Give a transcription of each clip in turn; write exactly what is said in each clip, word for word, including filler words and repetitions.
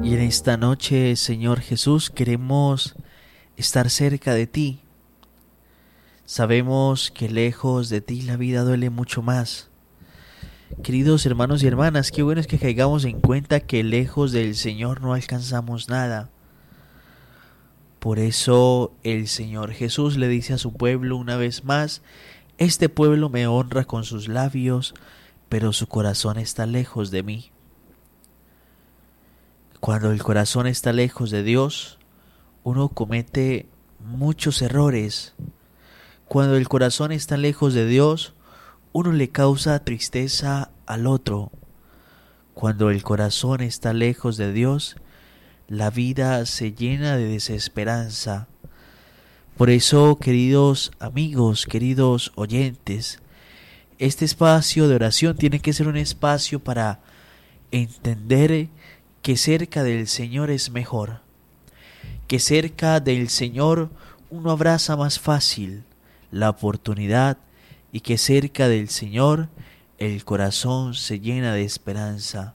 Y en esta noche, Señor Jesús, queremos estar cerca de ti. Sabemos que lejos de ti la vida duele mucho más. Queridos hermanos y hermanas, qué bueno es que caigamos en cuenta que lejos del Señor no alcanzamos nada. Por eso el Señor Jesús le dice a su pueblo una vez más: este pueblo me honra con sus labios, pero su corazón está lejos de mí. Cuando el corazón está lejos de Dios, uno comete muchos errores. Cuando el corazón está lejos de Dios, uno le causa tristeza al otro. Cuando el corazón está lejos de Dios, la vida se llena de desesperanza. Por eso, queridos amigos, queridos oyentes, este espacio de oración tiene que ser un espacio para entender que cerca del Señor es mejor, que cerca del Señor uno abraza más fácil la oportunidad y que cerca del Señor el corazón se llena de esperanza.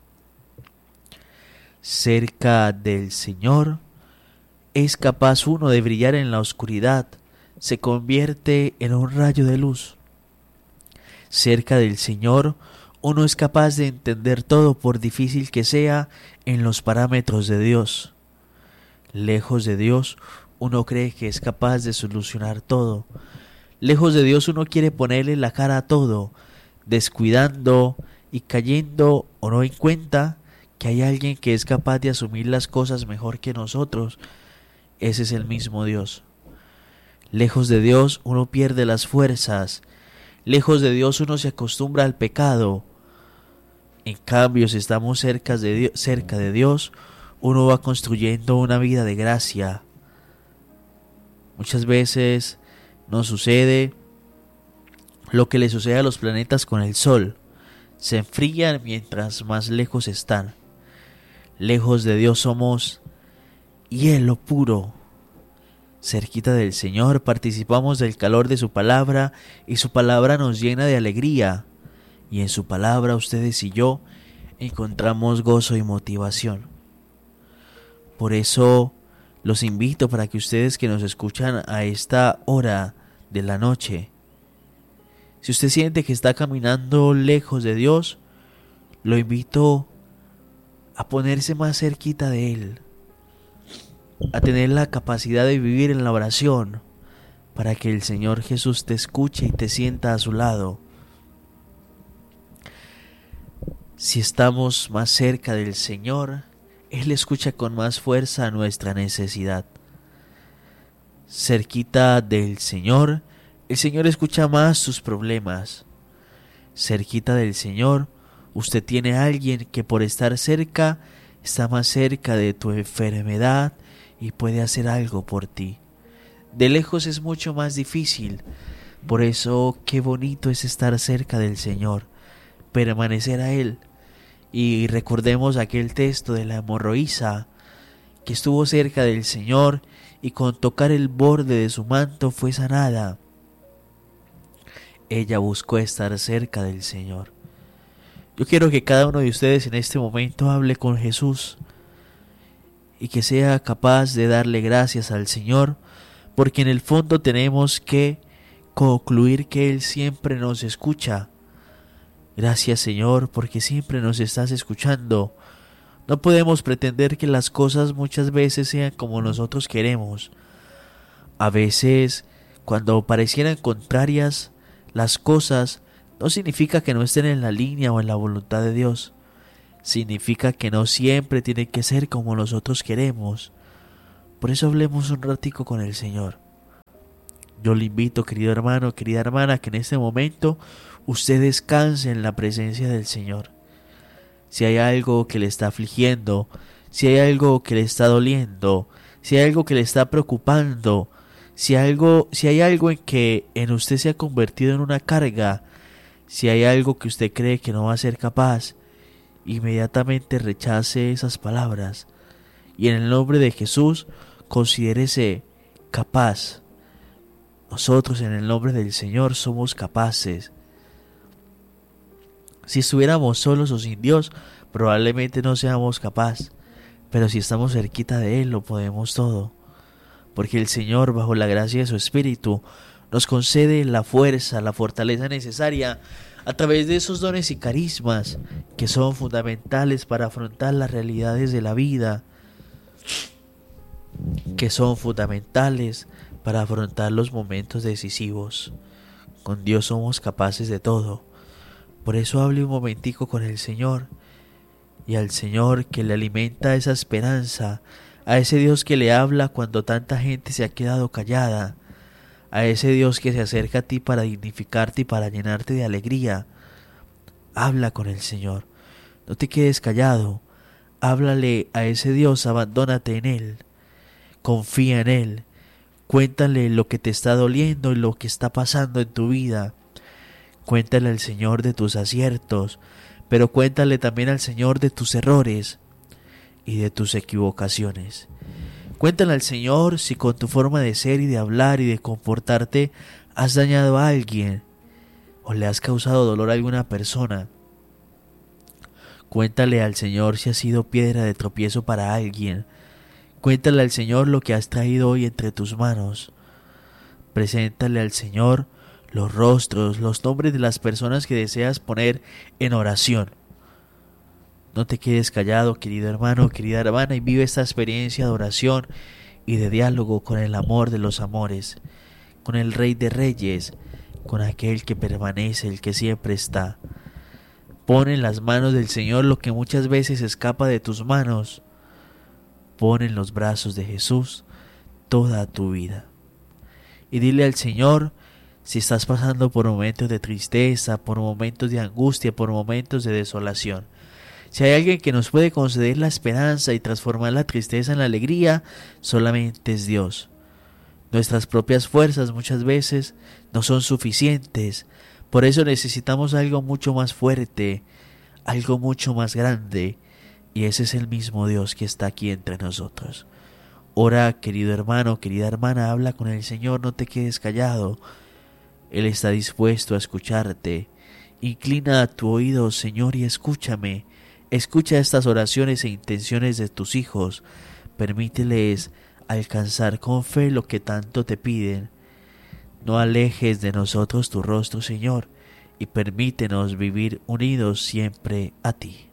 Cerca del Señor es capaz uno de brillar en la oscuridad, se convierte en un rayo de luz. Cerca del Señor uno es capaz de entender todo, por difícil que sea, en los parámetros de Dios. Lejos de Dios uno cree que es capaz de solucionar todo. Lejos de Dios uno quiere ponerle la cara a todo, descuidando y cayendo o no en cuenta que hay alguien que es capaz de asumir las cosas mejor que nosotros. Ese es el mismo Dios. Lejos de Dios uno pierde las fuerzas. Lejos de Dios uno se acostumbra al pecado. En cambio, si estamos cerca de Dios, cerca de Dios, uno va construyendo una vida de gracia. Muchas veces nos sucede lo que le sucede a los planetas con el Sol. Se enfrían mientras más lejos están. Lejos de Dios somos hielo puro. Cerquita del Señor participamos del calor de su palabra y su palabra nos llena de alegría. Y en su palabra ustedes y yo encontramos gozo y motivación. Por eso los invito para que ustedes que nos escuchan a esta hora de la noche, si usted siente que está caminando lejos de Dios, lo invito a ponerse más cerquita de Él, a tener la capacidad de vivir en la oración, para que el Señor Jesús te escuche y te sienta a su lado. Si estamos más cerca del Señor, Él escucha con más fuerza nuestra necesidad. Cerquita del Señor, el Señor escucha más tus problemas. Cerquita del Señor, usted tiene a alguien que por estar cerca, está más cerca de tu enfermedad y puede hacer algo por ti. De lejos es mucho más difícil. Por eso, qué bonito es estar cerca del Señor, permanecer a Él. Y recordemos aquel texto de la hemorroísa que estuvo cerca del Señor y con tocar el borde de su manto fue sanada. Ella buscó estar cerca del Señor. Yo quiero que cada uno de ustedes en este momento hable con Jesús y que sea capaz de darle gracias al Señor, porque en el fondo tenemos que concluir que Él siempre nos escucha. Gracias, Señor, porque siempre nos estás escuchando. No podemos pretender que las cosas muchas veces sean como nosotros queremos. A veces, cuando parecieran contrarias las cosas, no significa que no estén en la línea o en la voluntad de Dios. Significa que no siempre tiene que ser como nosotros queremos. Por eso hablemos un ratico con el Señor. Yo le invito, querido hermano, querida hermana, que en este momento usted descanse en la presencia del Señor. Si hay algo que le está afligiendo, si hay algo que le está doliendo, si hay algo que le está preocupando, si hay algo, si hay algo en que en usted se ha convertido en una carga, si hay algo que usted cree que no va a ser capaz, inmediatamente rechace esas palabras y en el nombre de Jesús considérese capaz. Nosotros en el nombre del Señor somos capaces. Si estuviéramos solos o sin Dios, probablemente no seamos capaces. pero si estamos cerquita de Él lo podemos todo, porque el Señor, bajo la gracia de su Espíritu, nos concede la fuerza, la fortaleza necesaria a través de esos dones y carismas que son fundamentales para afrontar las realidades de la vida, que son fundamentales para afrontar los momentos decisivos. Con Dios somos capaces de todo. Por eso hable un momentico con el Señor, y al Señor que le alimenta esa esperanza, a ese Dios que le habla cuando tanta gente se ha quedado callada, a ese Dios que se acerca a ti para dignificarte y para llenarte de alegría. Habla con el Señor, no te quedes callado, háblale a ese Dios, abandónate en Él, confía en Él, cuéntale lo que te está doliendo y lo que está pasando en tu vida. Cuéntale al Señor de tus aciertos, pero cuéntale también al Señor de tus errores y de tus equivocaciones. Cuéntale al Señor si con tu forma de ser y de hablar y de comportarte has dañado a alguien o le has causado dolor a alguna persona. Cuéntale al Señor si has sido piedra de tropiezo para alguien. Cuéntale al Señor lo que has traído hoy entre tus manos. Preséntale al Señor los rostros, los nombres de las personas que deseas poner en oración. No te quedes callado, querido hermano, querida hermana, y vive esta experiencia de oración y de diálogo con el amor de los amores, con el Rey de Reyes, con aquel que permanece, el que siempre está. Pon en las manos del Señor lo que muchas veces escapa de tus manos. Pon en los brazos de Jesús toda tu vida. Y dile al Señor, si estás pasando por momentos de tristeza, por momentos de angustia, por momentos de desolación, si hay alguien que nos puede conceder la esperanza y transformar la tristeza en la alegría, solamente es Dios. Nuestras propias fuerzas muchas veces no son suficientes, por eso necesitamos algo mucho más fuerte, algo mucho más grande, y ese es el mismo Dios que está aquí entre nosotros. Ora, querido hermano, querida hermana, habla con el Señor, no te quedes callado. Él está dispuesto a escucharte. Inclina tu oído, Señor, y escúchame. Escucha estas oraciones e intenciones de tus hijos. Permíteles alcanzar con fe lo que tanto te piden. No alejes de nosotros tu rostro, Señor, y permítenos vivir unidos siempre a ti.